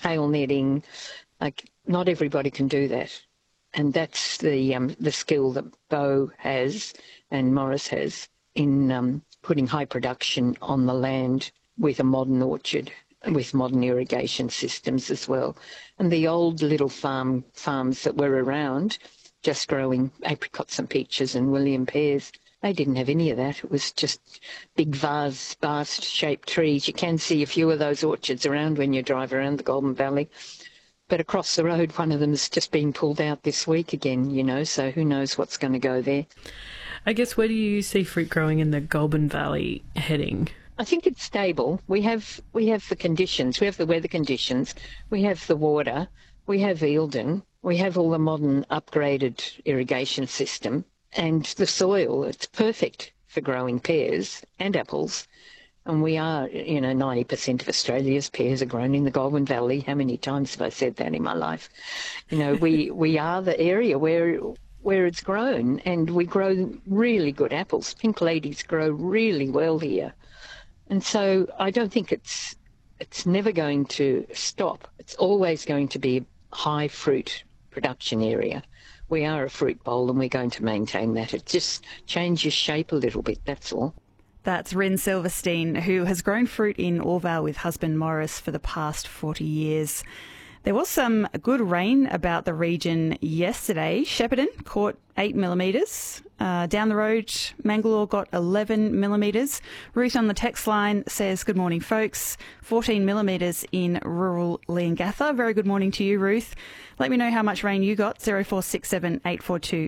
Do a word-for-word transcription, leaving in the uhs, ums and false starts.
hail netting. Like, not everybody can do that. And that's the um, the skill that Beau has and Morris has in um, putting high production on the land with a modern orchard, with modern irrigation systems as well. And the old little farm farms that were around, just growing apricots and peaches and William pears, they didn't have any of that. It was just big vase, vase-shaped trees. You can see a few of those orchards around when you drive around the Goulburn Valley. But across the road, one of them is just being pulled out this week again, you know, so who knows what's going to go there. I guess, where do you see fruit growing in the Goulburn Valley heading? I think it's stable. We have we have the conditions. We have the weather conditions. We have the water. We have Eildon. We have all the modern upgraded irrigation system. And the soil, it's perfect for growing pears and apples. And we are, you know, ninety percent of Australia's pears are grown in the Goulburn Valley. How many times have I said that in my life? You know, we, we are the area where where it's grown, and we grow really good apples. Pink ladies grow really well here. And so I don't think it's it's never going to stop. It's always going to be a high fruit production area. We are a fruit bowl, and we're going to maintain that. It just changes shape a little bit, that's all. That's Ryn Silverstein, who has grown fruit in Orval with husband Morris for the past forty years. There was some good rain about the region yesterday. Shepparton caught eight millimetres. Uh, down the road, Mangalore got eleven millimetres. Ruth on the text line says, good morning, folks. fourteen millimetres in rural Leongatha. Very good morning to you, Ruth. Let me know how much rain you got. zero four six seven eight four two